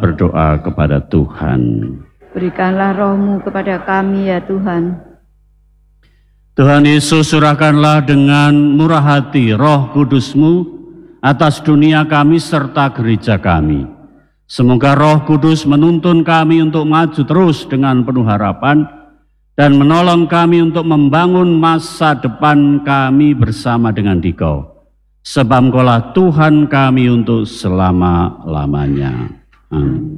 berdoa kepada Tuhan. Berikanlah roh-Mu kepada kami ya Tuhan. Tuhan Yesus, curahkanlah dengan murah hati roh kudus-Mu atas dunia kami serta gereja kami. Semoga roh kudus menuntun kami untuk maju terus dengan penuh harapan dan menolong kami untuk membangun masa depan kami bersama dengan Dikau. Sebab Engkaulah Tuhan kami untuk selama-lamanya. Amin.